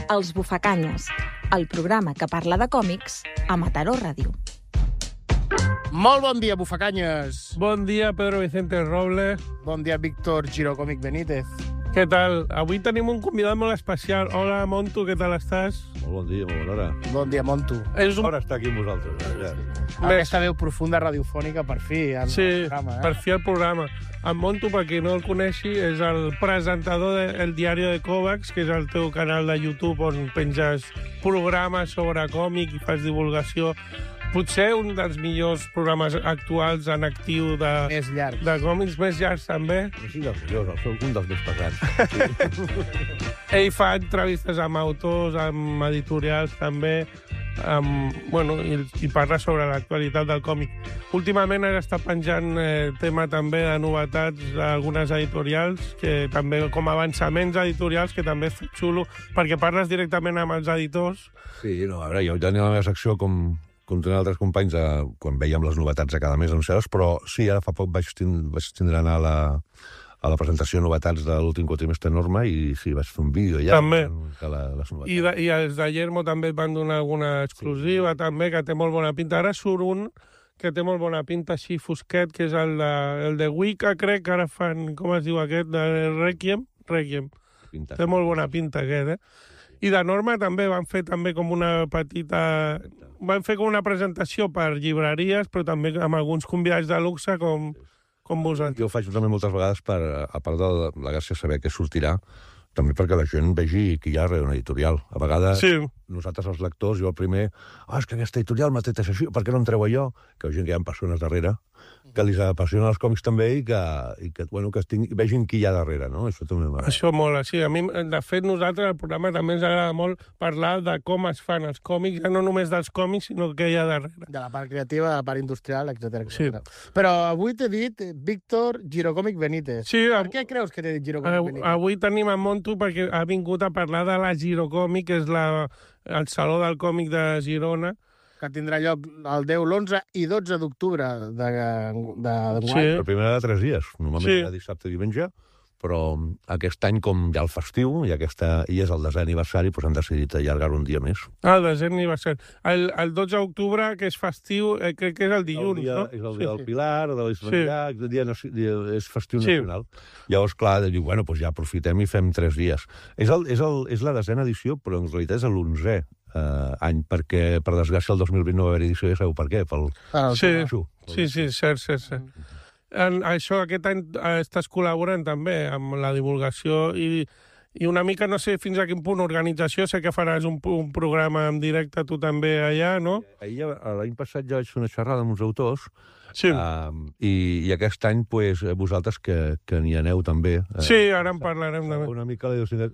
Els Bufacanyes, el programa que parla de còmics a Mataró Ràdio. Molt bon dia, Bufacanyes. Bon dia, Pedro Vicente Roble. Bon dia, Víctor Girocòmic Benítez. Què tal? Avui tenim un convidat molt especial. Hola, Montu, què tal estàs? Molt bon dia, molt bona hora. Bon dia, Montu. És un... Ara està aquí amb vosaltres. Aquesta veu profunda radiofònica, per fi. Sí, per fi el programa. En Montu, per qui no el coneixi, és el presentador del Diari de Kovacs, que és el teu canal de YouTube on penges programes sobre còmic i fas divulgació. Potser un dels millors programes actuals en actiu Més llarg. de còmics, més llargs també. Sí, dels millors, un dels més pesats. Ell fa entrevistes amb autors, amb editorials també, i parla sobre l'actualitat del còmic. Últimament ara està penjant tema també de novetats d'algunes editorials, que també com avançaments editorials, que també és xulo, perquè parles directament amb els editors. Sí, no, a veure, jo tenia la meva secció com tenen altres companys quan veiem les novetats de cada mes anunciades, però sí, ara fa poc vaig tindre anar a la presentació de novetats de l'últim quatrimestre Norma i sí, vaig fer un vídeo ja. També. Les novetats. I els de Yermo també et van donar alguna exclusiva, també, que té molt bona pinta. Ara surt un que té molt bona pinta així fosquet, que és el de Wicca, crec, que ara fan, com es diu aquest, de Requiem. Té molt bona pinta aquest, I de Norma també van fer com una petita... Van fer com una presentació per llibreries, però també amb alguns convidats de luxe com vosaltres. Jo ho faig també moltes vegades a part de la gràcia de saber què sortirà, també perquè la gent vegi que hi ha una editorial. A vegades, nosaltres els lectors, jo el primer, és que aquesta editorial m'ha tret això, per què no en treu allò? Que vegin que hi ha persones darrere, que li apassionen els còmics també i que vegin qui hi ha darrere, no? Això també m'agrada. Això mola, sí. A mi, de fet, nosaltres al programa també ens agrada molt parlar de com es fan els còmics, ja no només dels còmics, sinó què hi ha darrere. De la part creativa, de la part industrial, etc. Sí. Però avui t'he dit Víctor Girocòmic Benítez. Sí, per què creus que t'he dit Girocòmic Benítez? Avui tenim en Montu perquè ha vingut a parlar de la Girocòmic, que és el Saló del Còmic de Girona, que tindrà lloc el 10, l'11 i 12 d'octubre d'enguany. Sí. Per primera de 3 dies. Normalment era dissabte i diumenge, però aquest any, com ja el festiu, i és el 10è aniversari, doncs han decidit allargar un dia més. El 10è aniversari. El 12 d'octubre, que és festiu, crec que és el dilluns, no? És el dia del Pilar, de l'Islam, és festiu nacional. Llavors, clar, diu, doncs ja aprofitem i fem 3 dies. És la 10a edició, però en realitat és l'11è any, perquè, per desgràcia, el 2020 no va haver edició, ja sabeu per què? Sí, cert. Això, aquest any estàs col·laborant també amb la divulgació i una mica, no sé fins a quin punt, organització, sé que faràs un programa en directe tu també allà, no? L'any passat ja vaig fer una xerrada amb uns autors, sí. I aquest any, vosaltres que n'hi aneu també. Sí, ara en parlarem també. Una mica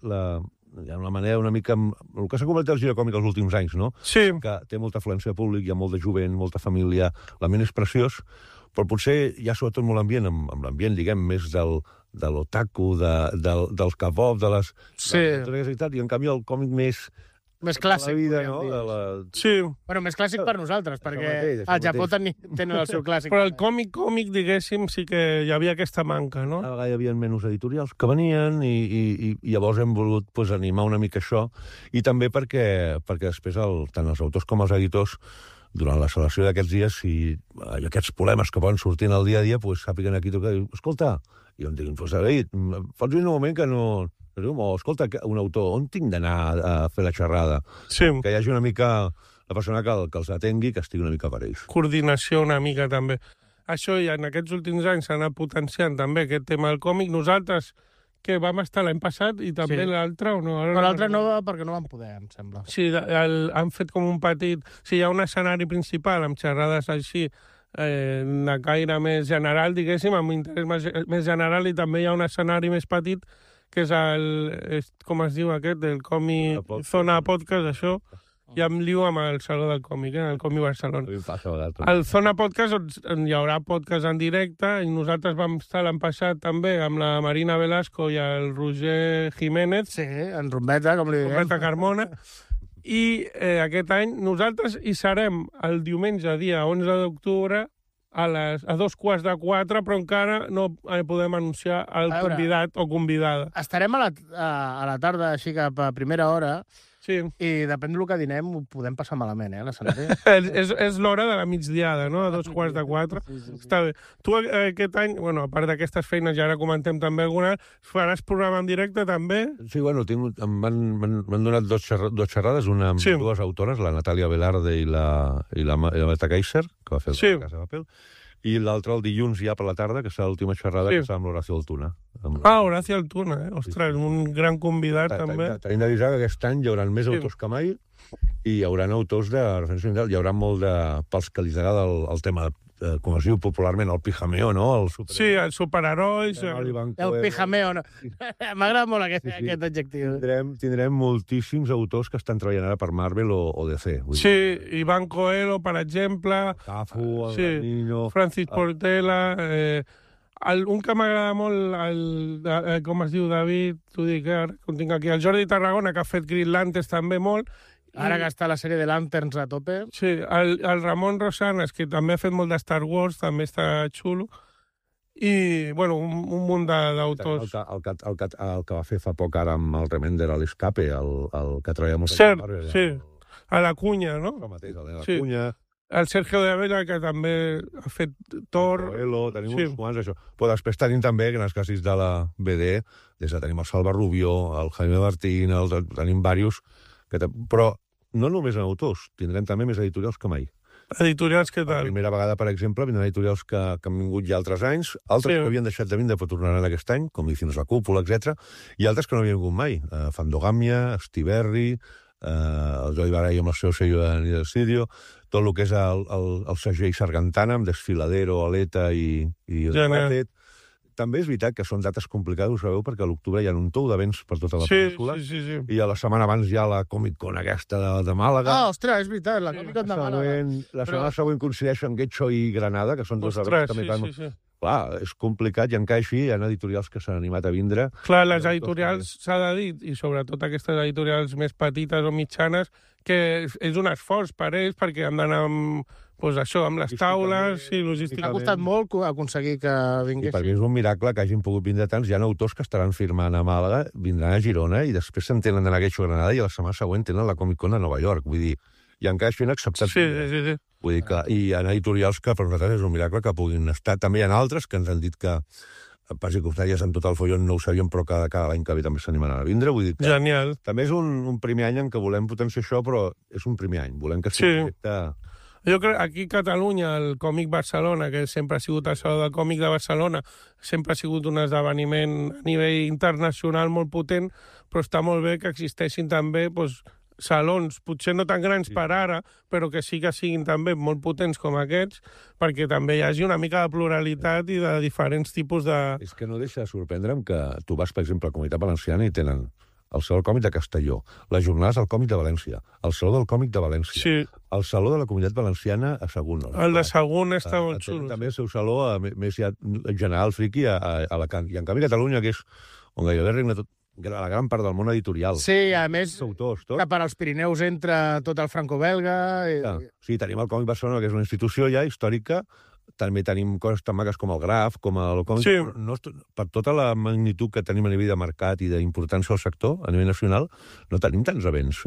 hi ha una manera una mica... El que s'ha convertit el girocòmic els últims anys, no? Sí. Que té molta afluència de públic, hi ha molt de jovent, molta família, l'ambient és preciós, però potser hi ha sobretot molt ambient, amb l'ambient, diguem, més de l'otaku, del K-pop, de les... Sí. I en canvi el còmic més clàssic. La vida, no? Sí. Bueno, més clàssic per nosaltres, perquè al Japó tenen el seu clàssic. Però el còmic, diguéssim, sí que hi havia aquesta manca, no? A vegades hi havia menys editorials que venien i llavors hem volgut animar una mica això, i també perquè després tant els autors com els editors, durant la celebració d'aquests dies, i aquests problemes que poden sortir en el dia a dia, sàpiguen aquí trucar i dir, escolta, i em diguin, pots venir un moment que no... escolta, un autor, on tinc d'anar a fer la xerrada? Sí. Que hi hagi una mica la persona que els atengui, que estigui una mica per ells. Coordinació una mica, també. Això, i en aquests últims anys s'ha anat potenciant també aquest tema del còmic. Nosaltres, que vam estar l'any passat, i també l'altre, o no? Però l'altre no, perquè no vam poder, em sembla. Sí, han fet com un petit... Sí, hi ha un escenari principal amb xerrades així, de caire més general, diguéssim, amb interès més general, i també hi ha un escenari més petit, que és com es diu aquest, del còmic Zona Podcast, això, i em lio amb el Saló del Còmic, el Còmic Barcelona. El Zona Podcast, on hi haurà podcast en directe, i nosaltres vam estar l'any passat també amb la Marina Velasco i el Roger Jiménez. Sí, en Rumbeta, com li diguem. Rumbeta Carmona. I aquest any nosaltres hi serem el diumenge, dia 11 d'octubre, a 3:45, però encara no podem anunciar el convidat o convidada. Estarem a la tarda, així cap a primera hora, Sí. I depèn del que dinem, ho podem passar malament, a l'escenari. És l'hora de la migdiada, no? A 3:45. Està bé. Tu aquest any, bueno, a part d'aquestes feines, ja ara comentem també alguna, faràs programa en directe també? Sí, bueno, m'han donat dues xerrades, una amb dues autores, la Natàlia Velarde i la Marta Kaiser, que va fer la Casa de Papel, i l'altre el dilluns ja per la tarda, que serà l'última xerrada, que serà amb l'Horacio Altuna. Horacio Altuna, Ostres, un gran convidat, també. Tenim d'avisar que aquest any hi haurà més autors que mai i hi haurà autors de referència mundial. Hi haurà molt pels que li agrada el tema, com es diu popularment, el pijameo, no? Sí, els superherois. El pijameo, no? M'agrada molt aquest adjectiu. Tindrem moltíssims autors que estan treballant ara per Marvel o DC. Sí, Iván Coelho, per exemple. Cafu, el Niño... Francis Portela... un que m'agrada molt, com es diu, David, t'ho dic ara, que ho tinc aquí, el Jordi Tarragona, que ha fet Green Lanterns també molt. Ara que està la sèrie de Lanterns a tope. Sí, el Ramon Rosanes, que també ha fet molt de Star Wars, també està xulo. I, bueno, un munt d'autors. El que va fer fa poc ara amb el Remender a l'Escape, el que treia molt... Cert, sí. A la Cunya, no? El mateix, el de la Cunya... El Sergio de Avella, que també ha fet Thor... Tenim uns quants, això. Però després tenim també, en els casos de la BD, tenim el Salva Rubió, el Jaime Martín, tenim diversos, però no només en autors, tindrem també més editorials que mai. Editorials, què tal? Per primera vegada, per exemple, vindran editorials que han vingut ja altres anys, altres que havien deixat de vindre però tornaran aquest any, com Edicions La Cúpula, etc. I altres que no havien vingut mai. Fandogàmia, Estiberri, el Joy Baray amb el seu sello de Nidal Studio, tot el que és el segell Sargantana, amb Desfiladero, Aleta i Quartet. També és veritat que són dates complicades, ho sabeu, perquè a l'octubre hi ha un tou d'events per tota la pel·lícula. Sí. I a la setmana abans hi ha la Comic-Con aquesta de Màlaga. Ostres, és veritat, la Comic-Con de Màlaga. La setmana següent coincideixen Getxo i Granada, que són dos events també sí. Clar, és complicat, i encara així hi ha editorials que s'han animat a vindre. Clar, les editorials, s'ha de dir, i sobretot aquestes editorials més petites o mitjanes, que és un esforç per ells, perquè han d'anar amb les taules i logística. Ha costat molt aconseguir que vinguessin. I per mi és un miracle que hagin pogut vindre tants. Hi ha autors que estaran firmant a Màlaga, vindran a Girona, i després s'entenen d'anar a Getxo, Granada, i la setmana següent tenen la Comic-Con a Nova York. Vull dir, i encara així han acceptat. Sí. Vull dir que hi ha editorials que per nosaltres és un miracle que puguin estar. També hi ha altres que ens han dit que per circumstàncies amb tot el follon no ho sabíem, però cada l'any que ve també s'animaran a vindre. Vull dir que genial. També és un primer any en què volem potenciar això, però és un primer any. Volem que sigui un projecte... Jo crec que aquí a Catalunya el Còmic Barcelona, que sempre ha sigut el Saló del Còmic de Barcelona, sempre ha sigut un esdeveniment a nivell internacional molt potent, però està molt bé que existeixin també salons, potser no tan grans per ara, però que sí que siguin també molt potents com aquests, perquè també hi hagi una mica de pluralitat i de diferents tipus de... És que no deixa de sorprendre'm que tu vas, per exemple, a Comunitat Valenciana i tenen el Saló del Còmic de Castelló, les jornades del Còmic de València, el Saló del Còmic de València, el Saló de la Comunitat Valenciana a Sagunt. El de Sagunt està molt xulo. També el seu saló, més ja general friki, a Alacant. I en canvi Catalunya, que és on gairebé regna tot, la gran part del món editorial. Sí, a més, autors, que per als Pirineus entra tot el franco-belga... Sí, tenim el Còmic Barcelona, que és una institució ja històrica. També tenim coses tan maques com el Graf, com el còmic. Sí. No, per tota la magnitud que tenim a nivell de mercat i d'importància al sector, a nivell nacional, no tenim tants events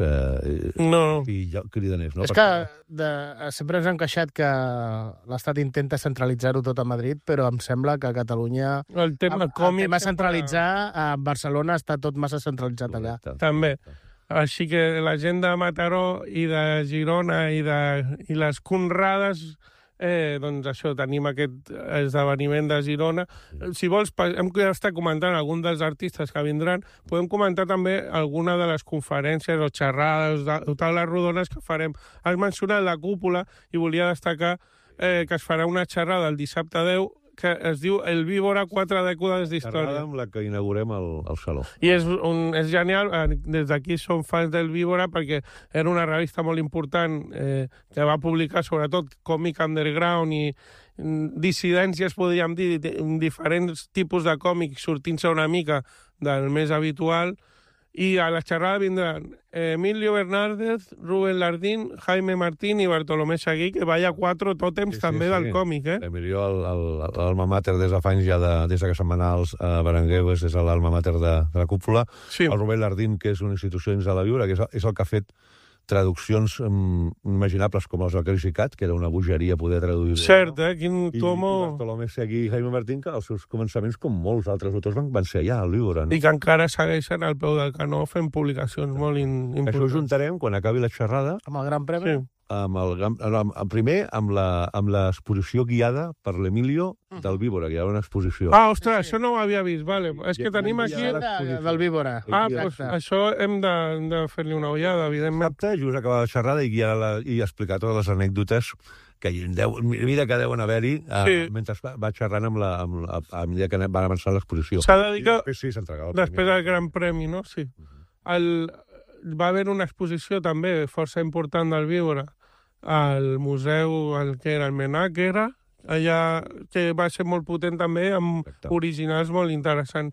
cridaners. No? És que sempre ens hem queixat que l'Estat intenta centralitzar-ho tot a Madrid, però em sembla que a Catalunya el tema centralitzar a Barcelona està tot massa centralitzat allà. També. Així que la gent de Mataró i de Girona i les Conrades... doncs això, tenim aquest esdeveniment de Girona. Si vols, hem estat comentant algun dels artistes que vindran, podem comentar també alguna de les conferències o xerrades o taules rodones que farem. Has mencionat la cúpula i volia destacar que es farà una xerrada el dissabte 10 que es diu El Víbora, 4 dècades d'història. Xerrada amb la que inaugurem el Saló. I és genial, des d'aquí som fans del Víbora perquè era una revista molt important que va publicar sobretot còmic underground i dissidències, podríem dir, diferents tipus de còmics sortint-se una mica del més habitual, I a la xerrada vindran Emilio Bernárdez, Rubén Lardín, Jaime Martín i Bartolomé Seguí, que vaya 4 tòtems també del còmic, Emilio, l'alma mater des de fa anys ja, des que se'n va anar a Berenguer, és l'alma mater de la cúpula. Sí. El Rubén Lardín, que és una institució dins de la Viure, que és el que ha fet traduccions imaginables com els del Crisicat, que era una bogeria poder traduir. Cert, quin tomo... I Bartolomé Seguí i Jaime Martín, que els seus començaments, com molts altres autors, van ser allà, al Viure. No? I que encara segueixen al peu del canó fent publicacions molt importants. Això ho juntarem, quan acabi la xerrada, Amb el Gran Premi? Sí. primer amb l'exposició guiada per l'Emilio del Víbora, que hi ha una exposició. Ah, ostres, això no ho havia vist, vale. És que tenim aquí... Del Víbora. Ah, doncs això hem de fer-li una ullada, evidentment. Dissabte, just acabar la xerrada i explicar totes les anècdotes que mira que deuen haver-hi mentre va xerrant a mesura que van avançar l'exposició. S'ha de dir que Després s'entregava el després del Gran Premi, no? Sí. Va haver una exposició també força important del Víbora al museu, el que era el Menac, allà que va ser molt potent també, amb originals molt interessants.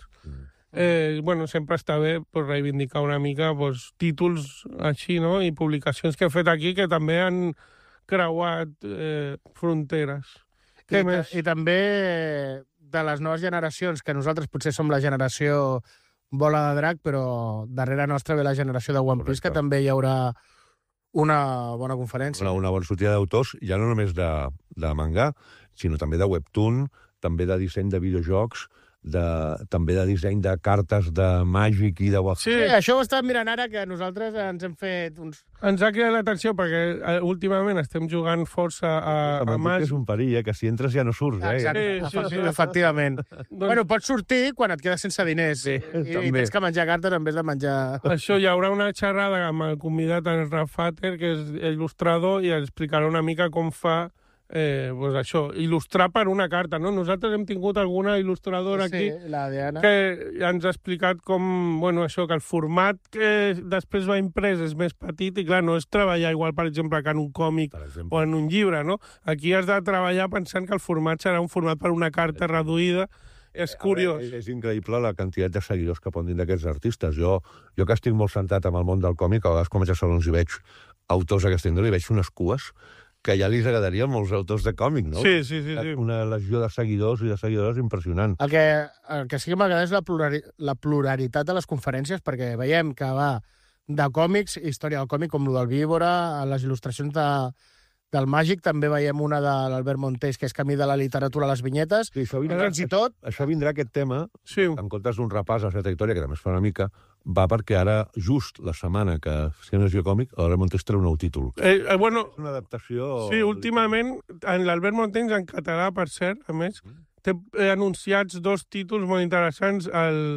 Sempre està bé reivindicar una mica títols així, no? I publicacions que he fet aquí que també han creuat fronteres. Què més? I també de les noves generacions, que nosaltres potser som la generació bola de drac, però darrere nostra ve la generació de One Piece, que també hi haurà una bona conferència. Una bona sortida d'autors, ja no només de manga, sinó també de webtoon, també de disseny de videojocs, també de disseny de cartes de Magic i de Warhammer. Sí, això ho estàvem mirant ara, que nosaltres ens hem fet uns... Ens ha cridat l'atenció perquè últimament estem jugant força a Magic. És un perill, que si entres ja no surts, Sí. Efectivament. Bueno, pots sortir quan et quedes sense diners. Sí, I tens que menjar cartes en vez de menjar... Això, hi haurà una xerrada amb el convidat, en Rafater, que és il·lustrador, i explicarà una mica com fa això, il·lustrar per una carta, no? Nosaltres hem tingut alguna il·lustradora aquí la Diana, que ens ha explicat com, això, que el format que després va imprès és més petit i, clar, no és treballar igual, per exemple, que en un còmic o en un llibre, no? Aquí has de treballar pensant que el format serà un format per una carta reduïda. És curiós. És increïble la quantitat de seguidors que poden dir d'aquests artistes. Jo que estic molt centrat amb el món del còmic, a vegades com vaig a salons i veig autors d'aquesta índole, i veig unes cues que ja li agradaria a molts autors de còmic, no? Sí. Una legió de seguidors i de seguidores impressionant. El que sí que m'agrada és la pluralitat de les conferències, perquè veiem que va de còmics, història del còmic, com el del Víbora, a les il·lustracions del Màgic, també veiem una de l'Albert Montés, que és Camí de la literatura a les vinyetes, Sí, això vindrà aquest tema, en comptes d'un repàs a la trajectòria, que també es fa una mica, va perquè ara, just la setmana que fem el còmic, l'Albert Montés treu un nou títol. És una adaptació... Sí, últimament, en l'Albert Montés, en català, per cert, a més, té anunciats 2 títols molt interessants,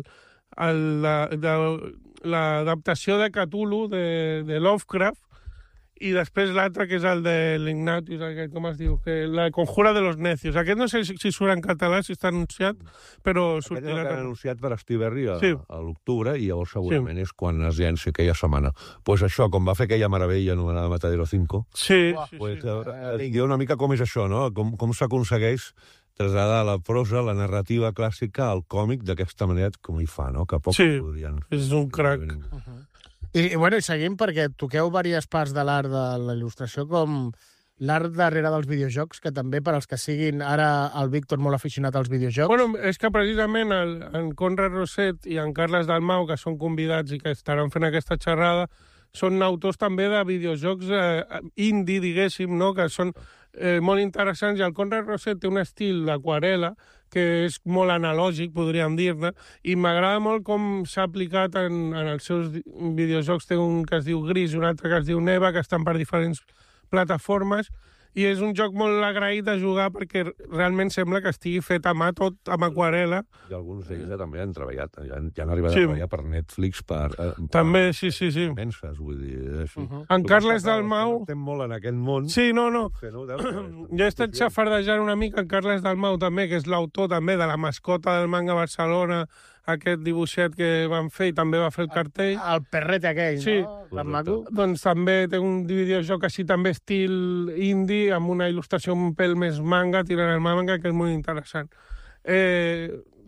l'adaptació de Cthulhu, de Lovecraft, i després l'altre, que és el de l'Ignatius, com es diu? La conjura de los necios. Aquest no sé si surt en català, si està anunciat, però sortirà... Aquest l'han anunciat per Estiberri a l'octubre, i llavors segurament és quan es llenci aquella setmana. Pues això, com va fer aquella meravella anomenada Matadero 5, digueu una mica com és això, no? Com s'aconsegueix traslladar la prosa, la narrativa clàssica al còmic d'aquesta manera com hi fa, no? Que pocs podrien... Sí, és un crac. I seguim perquè toqueu diverses parts de l'art de la il·lustració, com l'art darrere dels videojocs, que també, per als que siguin ara el Víctor molt aficionat als videojocs... És que precisament en Conrad Roset i en Carles Dalmau, que són convidats i que estaran fent aquesta xerrada, són autors també de videojocs indie, diguéssim, no? Que són molt interessants, i el Conrad Roset té un estil d'aquarel·la que és molt analògic, podríem dir-ne, i m'agrada molt com s'ha aplicat en els seus videojocs. Té un que es diu Gris i un altre que es diu Neva, que estan per diferents plataformes, i és un joc molt agraït de jugar perquè realment sembla que estigui fet a mà, tot amb aquarel·la. I alguns d'ells també han treballat, ja han arribat a treballar per Netflix, també, sí. Immenses, vull dir, així. En Carles Dalmau... Estem molt en aquest món. Sí, no. Jo he estat xafardejant una mica en Carles Dalmau també, que és l'autor també de la mascota del Manga Barcelona, aquest dibuixet que van fer, i també va fer el cartell. El perrete aquell, no? Tan maco. Doncs també té un videojoc així també estil indie, amb una il·lustració un pèl més manga, tirant el manga, que és molt interessant.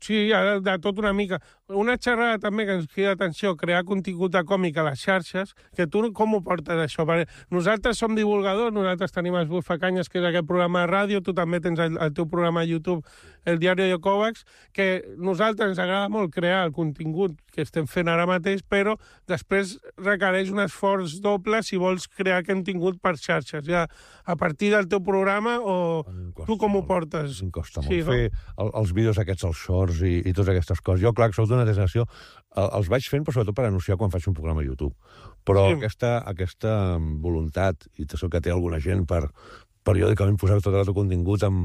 Sí, de tot una mica. Una xerrada també que ens crida atenció, crear contingut de còmic a les xarxes, que tu com ho portes, això? Perquè nosaltres som divulgadors, nosaltres tenim els Bufacanyes, que és aquest programa de ràdio, tu també tens el teu programa a YouTube, el Diario de Kovacs, que nosaltres ens agrada molt crear el contingut que estem fent ara mateix, però després requereix un esforç doble si vols crear contingut per xarxes. Ja, a partir del teu programa, o tu com ho portes? Em costa molt fer els vídeos aquests, els shorts i totes aquestes coses. Jo, clar, que sóc d'una desgràcia, els vaig fent, però sobretot per anunciar quan faig un programa a YouTube. Però aquesta voluntat, i això que té alguna gent per periòdicament posar tot el teu contingut en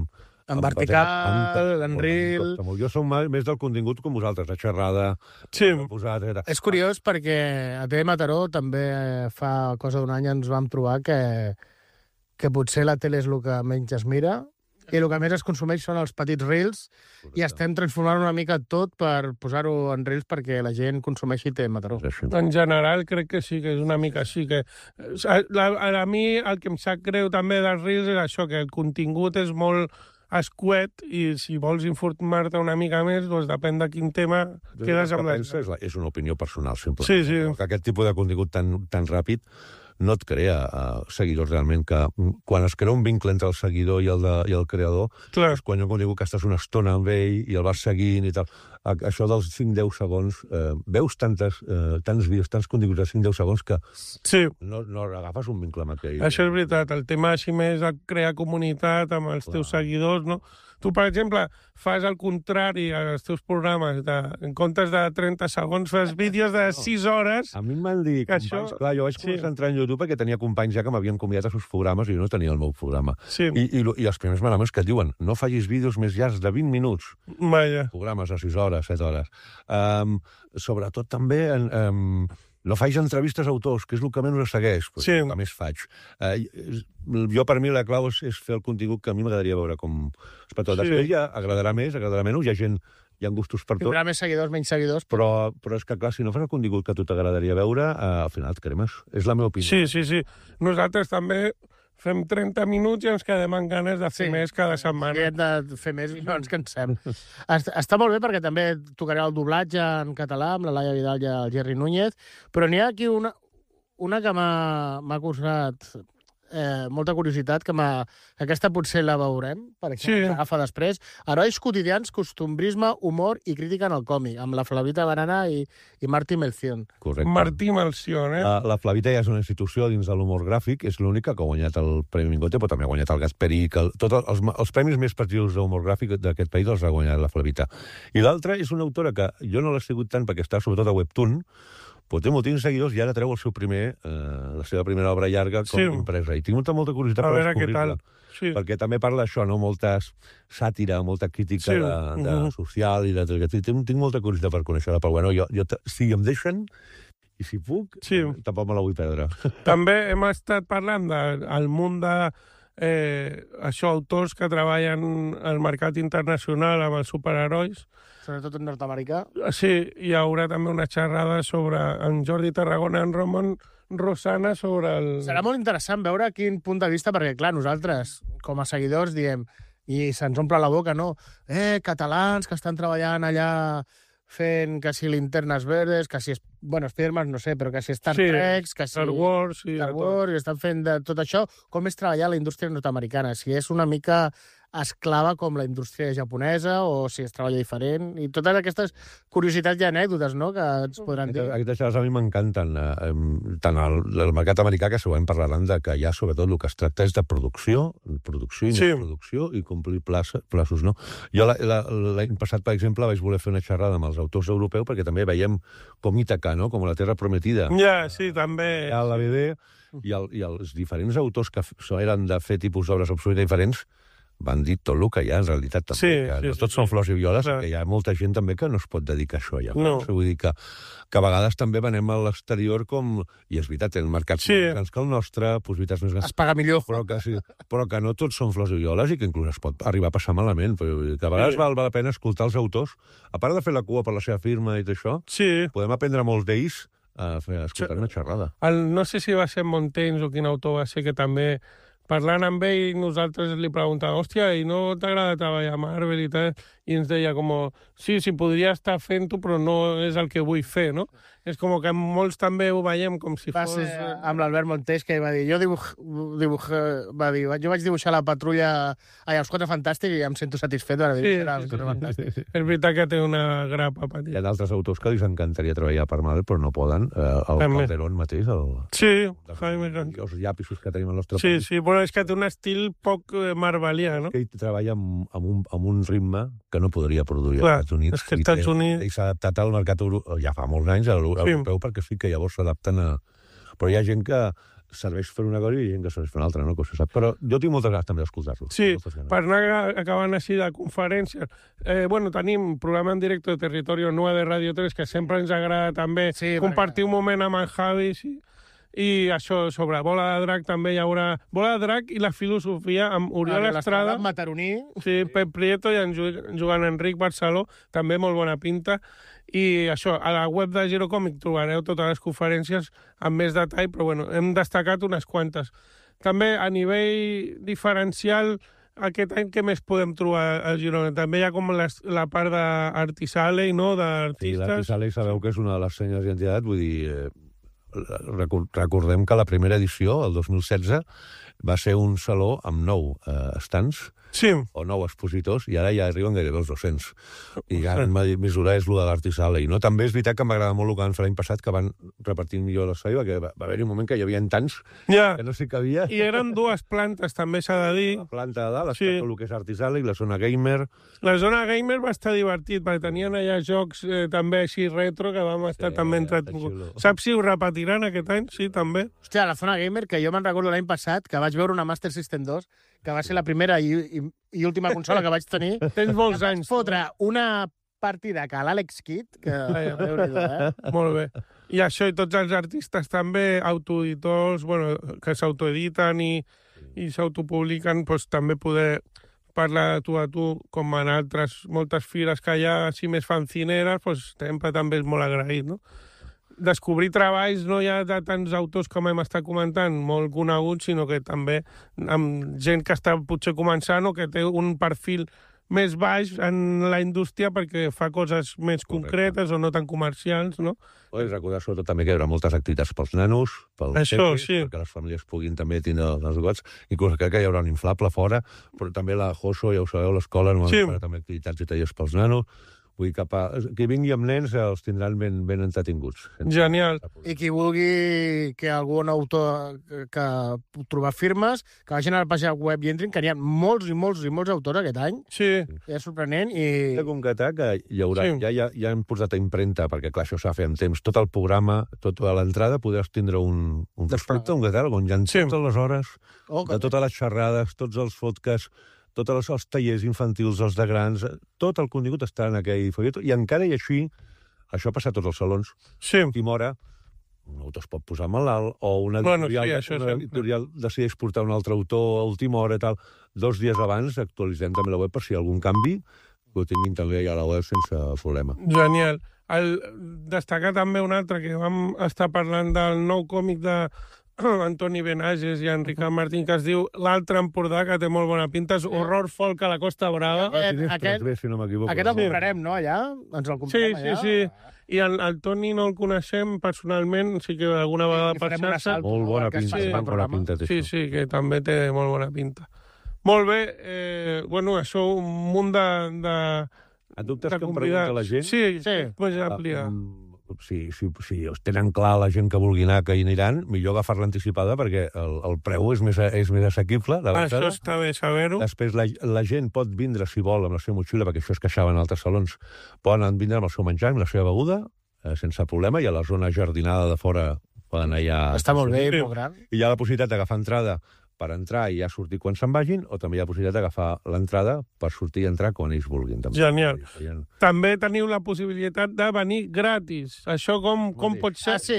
vertical, en reel... Jo som més del contingut com vosaltres, la xerrada... Sí. És curiós perquè a TV Mataró també fa cosa d'un any ens vam trobar que potser la tele és el que menys es mira i el que més es consumeix són els petits reels i estem transformant una mica tot per posar-ho en reels perquè la gent consumeixi TV Mataró. En general crec que sí, que és una mica així. Que a mi el que em sap greu també dels reels és això, que el contingut és molt escuet i si vols informar-te una mica més, doncs depèn de quin tema quedes amb la... És una opinió personal, simplement. Sí, sí. Que aquest tipus de contingut tan ràpid no et crea seguidors realment, que quan es crea un vincle entre el seguidor i el creador, clar, és quan jo dic que estàs una estona amb ell i el vas seguint i tal. Això dels 5-10 segons, veus tants vídeos, tants continguts de 5-10 segons que sí, no agafes un vincle amb aquell. Això és veritat, el tema així més de crear comunitat amb els teus seguidors, no? Tu, per exemple, fas el contrari als teus programes, en comptes de 30 segons fas vídeos de 6 hores... A mi m'han dit, companys, això... clar, jo vaig començar a entrar en YouTube perquè tenia companys ja que m'havien convidat als seus programes i jo no tenia el meu programa. Sí. I els primers manaments que et diuen, no facis vídeos més llargs de 20 minuts. Vaja. Programes de 6 hores, 7 hores. Sobretot també... no faig entrevistes a autors, que és el que menys segueix, però sí, el que més faig. Jo, per mi, la clau és fer el contingut que a mi m'agradaria veure com... Sí. Després ja agradarà més, agradarà menys, hi ha gustos per tot. Tindrà més seguidors, menys seguidors. Però és que, clar, si no fas el contingut que a tu t'agradaria veure, al final et cremes. És la meva opinió. Sí. Nosaltres també fem 30 minuts i ens quedem amb ganes de fer més cada setmana. Sí, hem de fer més i no ens cansem. Està molt bé perquè també tocaré el doblatge en català amb la Laia Vidal i el Jerry Núñez, però n'hi ha aquí una que m'ha causat molta curiositat, que aquesta potser la veurem, perquè s'agafa després. Herois quotidians, costumbrisme, humor i crítica en el còmic, amb la Flavita Banana i Martí Melcion. Correcte. Martí Melcion, La Flavita ja és una institució dins de l'humor gràfic, és l'única que ha guanyat el Premi Mingote, però també ha guanyat el Gasperi, tots els premis més prestigios d'humor gràfic d'aquest país els ha guanyat la Flavita. I l'altra és una autora que jo no l'he sigut tant perquè està sobretot a Webtoon, però té moltíssims seguidors i ara treu la seva primera obra llarga com impresa. I tinc molta curiositat per descobrir-la. Sí. Perquè també parla d'això, no? Molta sàtira, molta crítica de social i de... Tinc molta curiositat per conèixer-la, però bueno, si em deixen i si puc, tampoc me la vull perdre. També hem estat parlant del món de autors que treballen al mercat internacional amb els superherois. Sobretot en nord-americà. Sí, hi haurà també una xerrada sobre en Jordi Tarragona, en Ramon Rosana, sobre el... Serà molt interessant veure quin punt de vista, perquè, clar, nosaltres, com a seguidors, diem, i se'ns omple la boca, no? Catalans que estan treballant allà fent que si linternes verdes, que si... Bueno, Spiderman no sé, però que si Star Trek, que si... Star Wars, i estan fent de tot això. Com és treballar a la indústria nord-americana? Si és una mica esclava com la indústria japonesa o si es treballa diferent. I totes aquestes curiositats i anècdotes, no?, que ens podran dir. Aquestes coses a mi m'encanten. Tant el mercat americà, que segurament parlaran de que ja, sobretot, el que es tracta és de producció i producció i complir plaços, no? Jo l'any passat, per exemple, vaig voler fer una xerrada amb els autors europeus perquè també veiem com Ítaca, no?, com La Terra Prometida. Ja, sí, també. A la BD, i els diferents autors que eren de fer tipus d'obres absolutament diferents van dir tot el que hi ha, en realitat, també. No tots són flors i violes, perquè hi ha molta gent també que no es pot dedicar a això. Ja. No. Vull dir que a vegades també venem a l'exterior com... I és veritat, tenen mercats més grans que el nostre, possibilitats més grans... Es paga millor. Però que no tots són flors i violes i que inclús es pot arribar a passar malament. Que a vegades val la pena escoltar els autors. A part de fer la cua per la seva firma i això, podem aprendre molts d'ells a escoltar una xerrada. No sé si va ser Montaigne o quin autor va ser que també parlant amb ell, nosaltres li preguntàvem, hòstia, i no t'agrada treballar a Marvel i tal? I ens deia com, sí, podria estar fent-ho, però no és el que vull fer, no? És com que molts també ho veiem com si fos... Va ser amb l'Albert Montés, que va dir, jo vaig dibuixar la patrulla als Quatre Fantàstics i em sento satisfet de dibuixar els Quatre Fantàstics. És veritat que té una grapa petita. Hi ha d'altres autors que els encantaria treballar per Marvel, però no poden. El Calderón mateix, els llapisos que tenim al nostre país. Sí, bueno, és que té un estil poc marvelià, no? Que ell treballa amb un ritme que no podria produir als Estats Units. És que als Estats Units... I s'ha adaptat al mercat ja fa molts anys, europeu, perquè sí que llavors s'adapten a... Però hi ha gent que serveix fer una cosa i gent que serveix fer una altra, no? Que se sap. Però jo tinc moltes ganes també d'escoltar-lo. Sí, per anar acabant així de conferències. Tenim programa en directe de Territorio 9 de Radio 3, que sempre ens agrada també compartir un moment amb el Javi, sí. I això, sobre Bola de Drac també hi haurà... Bola de Drac i la filosofia amb Oriol Estrada, Mataroní. Sí, Pep Prieto i en Joan Enric Barceló, també molt bona pinta. I això, a la web de Girocòmic trobareu totes les conferències amb més detall, però bueno, hem destacat unes quantes. També a nivell diferencial, aquest any què més podem trobar a Girona? També hi ha com la part d'Artisale, no?, d'artistes. Sí, l'Artisale sabeu que és una de les senyes d'identitat, vull dir... Recordem que la primera edició, el 2016, va ser un saló amb 9 estants, o 9 expositors, i ara ja arriben gairebé els 200. I gran mesura és el de l'Artisale. I no, també és veritat que m'agrada molt el que van fer l'any passat, que van repartint millor l'espai, perquè va haver-hi un moment que hi havia tants que no s'hi cabia. I eren 2 plantes, també s'ha de dir. La planta de dalt, el que és Artisale, i la zona gamer. La zona gamer va estar divertit, perquè tenien allà jocs també així retro, que vam estar també entretinguts. Saps si ho repetiran aquest any? Sí, també. Hòstia, la zona gamer, que jo me'n recordo l'any passat, que vaig veure una Master System 2, que va ser la primera i última consola que vaig tenir. Tens molts anys. Fotre una partida que l'Àlex Kidd, que... Molt bé. I això, i tots els artistes també, autoeditors, que s'autoediten i s'autopubliquen, també poder parlar de tu a tu, com en altres moltes fires que hi ha, així més fancineres, sempre també és molt agraït, no? Descobrir treballs no hi ha de tants autors com hem estat comentant, molt coneguts, sinó que també amb gent que està potser començant o que té un perfil més baix en la indústria perquè fa coses més concretes o no tan comercials, no? Recordar sobretot també que hi haurà moltes activitats pels nanos, perquè les famílies puguin també tindre els gots, inclús crec que hi haurà un inflable fora, però també la JOSO, ja ho sabeu, l'escola, farà també activitats i tallers pels nanos. Vull dir, qui vingui amb nens els tindran ben entretinguts. Genial. I qui vulgui que algun autor que trobar firmes, que vagin a la pàgina web i entrin, que n'hi ha molts i molts i molts autors aquest any. Sí. És sorprenent. I... He de concretar que hi haurà, ja hem posat a impremta, perquè clar, això s'ha de fer amb temps, tot el programa, tota l'entrada, podràs tindre un prospecte, un catàleg, on hi ha totes les hores, de totes les xerrades, tots els podcasts, tots els tallers infantils, els de grans, tot el contingut està en aquell folleto, i encara i així, això passa a tots els salons. Sí. A última hora, un autor es pot posar malalt, o una editorial decideix portar un altre autor a última hora i tal. 2 dies abans actualitzem també la web per si hi ha algun canvi, que ho tinguin també ja a la web sense problema. Genial. Destacar també un altre, que vam estar parlant del nou còmic de Antoni Benages i Enrique Martín, que es diu L'altre Empordà, que té molt bona pinta, és horror folk a la Costa Brava. Aquest el comprarem, no, allà? Ens el comprarem allà? Sí. I el Toni no el coneixem personalment, sí que alguna vegada per xarxa. Molt bona pinta. Sí, que també té molt bona pinta. Molt bé, això, un munt de... Et dubtes que em pregunta la gent? Sí, pots ampliar. Si tenen clar la gent que vulgui anar, que hi aniran, millor agafar-la anticipada perquè el preu és més assequible. Això està bé saber-ho. Després la gent pot vindre, si vol, amb la seva motxilla, perquè això es queixava en altres salons, poden vindre amb el seu menjar, amb la seva beguda, sense problema, i a la zona jardinada de fora poden anar allà... Està molt bé, molt gran. I hi ha la possibilitat d'agafar entrada per entrar i ja sortir quan se'n vagin, o també hi ha possibilitat d'agafar l'entrada per sortir i entrar quan ells vulguin. També. Genial. També teniu la possibilitat de venir gratis. Això com pot ser? Sí.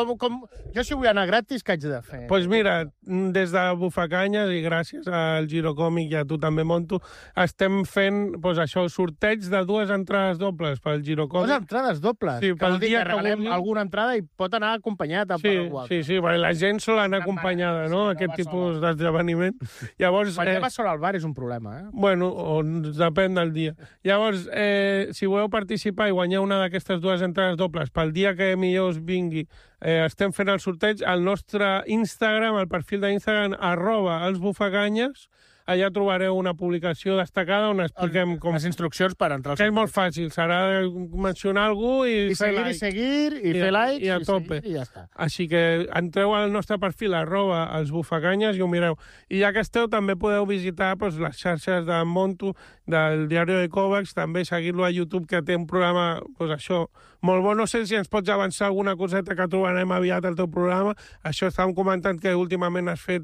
Jo si vull anar gratis, què haig de fer? Doncs mira, des de Bufacanyes, i gràcies al Girocòmic i a tu també, Monto, estem fent sorteig de 2 entrades dobles pel Girocòmic. 2 entrades dobles? Sí, pel dia que regalem alguna entrada i pot anar acompanyat. Sí, perquè la gent sol anar acompanyada, no? Aquest tipus d'esdeveniment. Llavors... Quan ja vas sobre el bar és un problema, eh? Bueno, o depèn del dia. Llavors, si voleu participar i guanyar una d'aquestes 2 entrades dobles pel dia que millor us vingui, estem fent el sorteig al nostre Instagram, al perfil d'Instagram, @elsbufaganyes. Allà trobareu una publicació destacada on expliquem com... Les instruccions per entrar al Que és molt fàcil, serà mencionar algú i fer like. I fer like, i a tope. I ja està. Així que entreu al nostre perfil, @elsbufaganyes, i ho mireu. I ja que esteu, també podeu visitar les xarxes de Montu, del Diario de Kovacs, també seguir-lo a YouTube, que té un programa, això, molt bo. No sé si ens pots avançar alguna coseta que trobarem aviat al teu programa. Això estàvem comentant que últimament has fet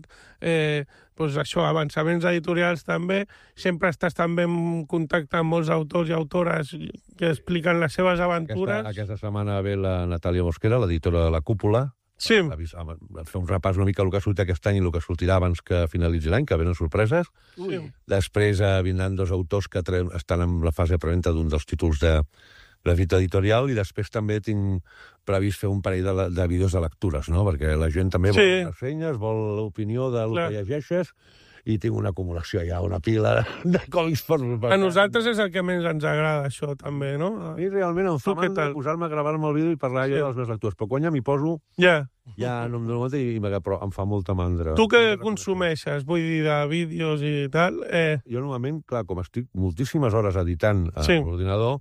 això, avançaments editorials també. Sempre estàs també en contacte amb molts autors i autores que expliquen les seves aventures. Aquesta setmana ve la Natàlia Mosquera, l'editora de La Cúpula. Sí. A fer un repàs una mica el que ha sortit aquest any i el que sortirà abans que finalitzi l'any, que venen sorpreses. Sí. Després vindran 2 autors que estan en la fase de preventa d'un dels títols de la fita editorial, i després també tinc previst fer un parell de vídeos de lectures, no? Perquè la gent també vol les feines, vol l'opinió del que llegeixes, i tinc una acumulació ja, una pila de còmics per... A nosaltres és el que més ens agrada, això, també, no? A mi realment em fa mandra posar-me a gravar-me el vídeo i parlar de les meves lectures, però quan ja m'hi poso, ja no em dono compte però em fa molta mandra. Tu què consumeixes? Vull dir, de vídeos i tal? Jo normalment, clar, com estic moltíssimes hores editant a l'ordinador,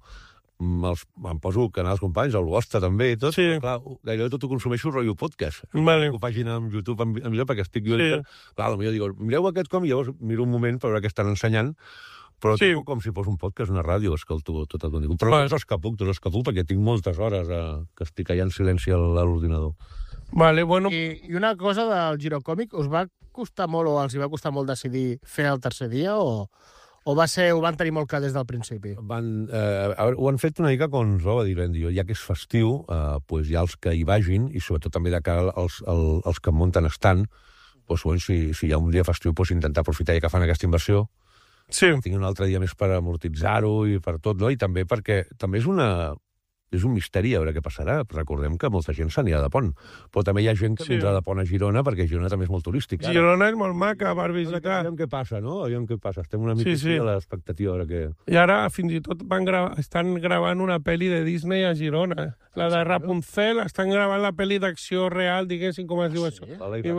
em poso canals companys, el vostre també i tot, però clar, gairebé tot ho consumeixo rotllo podcast. Ho pàgina amb YouTube millor perquè estic jo... Clar, potser dic, mireu aquest còmic, llavors miro un moment per veure què estan ensenyant, però com si fos un podcast, una ràdio, escolto tot el que dic. Però tots els que puc perquè tinc moltes hores que estic allà en silenci a l'ordinador. Vale, bueno... I una cosa del Girocòmic, us va costar molt o els hi va costar molt decidir fer el tercer dia o ho van tenir molt clar des del principi? Ho han fet una mica com ens va dir l'Endio. Ja que és festiu, hi ha els que hi vagin, i sobretot també de cara als que munten estant, si hi ha un dia festiu, intentar aprofitar ja que fan aquesta inversió, tinguin un altre dia més per amortitzar-ho i per tot, no? I també perquè també és un misteri a veure què passarà. Recordem que molta gent s'anirà de pont, però també hi ha gent que vindrà de pont a Girona, perquè Girona també és molt turístic. Girona és molt maca per visitar. Aviam què passa, no? Estem una mica a l'expectativa. I ara fins i tot estan gravant una pel·li de Disney a Girona. La de Rapunzel, estan gravant la pel·li d'acció real, diguéssim, com es diu això.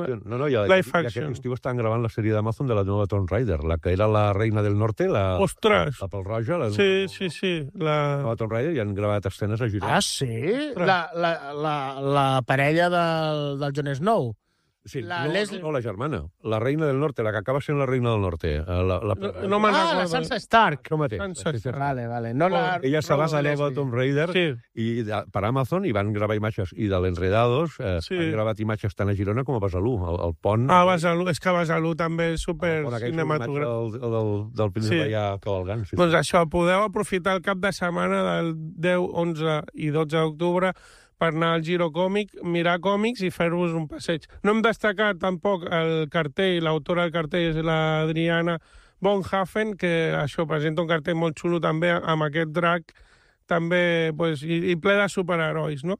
Live Action. Aquest estiu estan gravant la sèrie d'Amazon de la nova Tomb Raider, la que era la reina del norte, la Pèl-roja. Sí. La nova Tomb Raider, i han gravat escenes a Girona. Ah, sí? La parella del Jon Snow. Sí, no la germana. La reina del norte, la que acaba sent la reina del norte. No me'n recordo. La Sansa Stark. No mateix. Vale. Ella se va a la Tomb Raider per Amazon i van gravar imatges. I de l'Enredados han gravat imatges tant a Girona com a Besalú, al pont. Besalú, és que Besalú també és super cinematogràfic. Del príncep allà cavalgant. Doncs això, podeu aprofitar el cap de setmana del 10, 11 i 12 d'octubre per anar al Girocòmic, mirar còmics i fer-vos un passeig. No hem destacat tampoc el cartell, l'autora del cartell és l'Adriana Bonhoeffer, que això presenta un cartell molt xulo també amb aquest drac també i ple de superherois, no?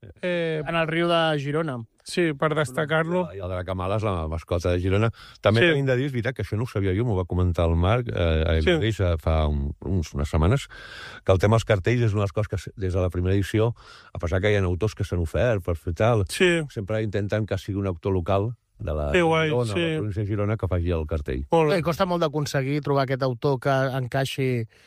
En el riu de Girona. Sí, per destacar-lo. I el drac Amala és la mascota de Girona. També tenim de dir, és veritat, que això no ho sabia jo, m'ho va comentar el Marc fa unes setmanes, que el tema dels cartells és una de les coses que des de la primera edició, a pesar que hi ha autors que s'han ofert per fer tal, sempre intenten que sigui un autor local de la província de Girona que faci el cartell. Costa molt d'aconseguir trobar aquest autor que encaixi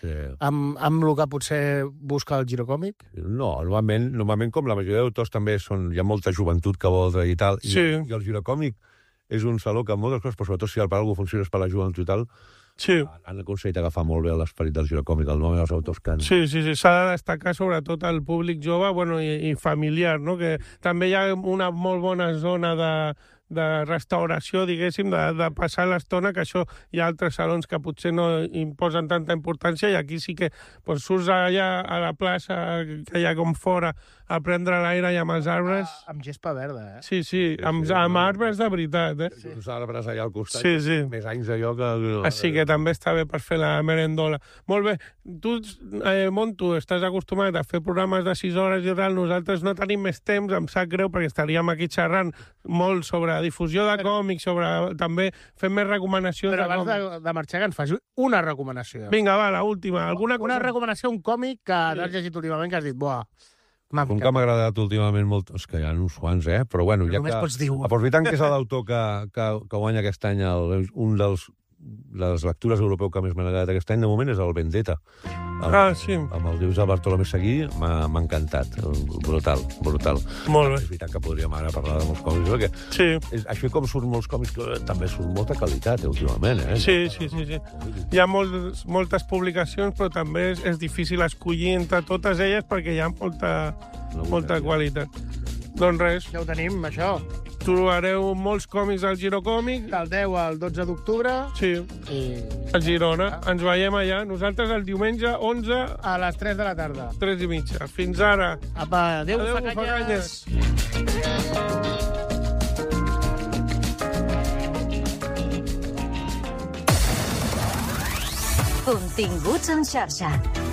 amb el que potser busca el Girocòmic? No, normalment com la majoria d'autors també hi ha molta joventut que vol i tal, i el Girocòmic és un saló que amb moltes coses, però sobretot si per alguna cosa funciona per la joventut i tal, han aconseguit agafar molt bé l'esperit del Girocòmic, el nom dels autors que han... Sí, s'ha de destacar sobretot el públic jove i familiar, no? Que també hi ha una molt bona zona de restauració, diguéssim, de passar l'estona, que això hi ha altres salons que potser no imposen tanta importància, i aquí sí que surts allà a la plaça que hi ha com fora a prendre l'aire i amb els arbres. Amb gespa verda, Sí, amb arbres de veritat, Uns arbres allà al costat. Sí. Més anys allò que... Així que també està bé per fer la merendola. Molt bé. Tu, Montu, estàs acostumat a fer programes de 6 hores i tal. Nosaltres no tenim més temps, em sap greu, perquè estaríem aquí xerrant molt sobre sobre difusió de còmics, sobre també fem més recomanacions Però de abans còmics. de marxar, que ens faci una recomanació. Vinga, va, l'última. Una recomanació, un còmic que t'has llegit últimament que has dit, buah, Un que m'ha agradat últimament molt... És que hi ha uns quants, però bueno, ja només que... pots dir un. Aprofitant que és l'autor que guanya aquest any un de les lectures europeus que més m'ha agradat aquest any, de moment, és el Vendetta. Sí. Amb el dibuix de Bartolomé Seguí m'ha encantat. Brutal. Molt bé. És veritat que podríem ara parlar de molts còmics, perquè així com surten molts còmics, també surt molta qualitat, últimament, Sí. Hi ha moltes publicacions, però també és difícil escollir entre totes elles perquè hi ha molta qualitat. Doncs res, Ja ho tenim, això. trobareu molts còmics al Girocòmic. Del 10 al 12 d'octubre. Sí, I a Girona. Ens veiem allà. Nosaltres el diumenge 11, a les 3 de la tarda. 3:30. Fins ara. Apa, adéu, Adéu, facanyes. Continguts en xarxa.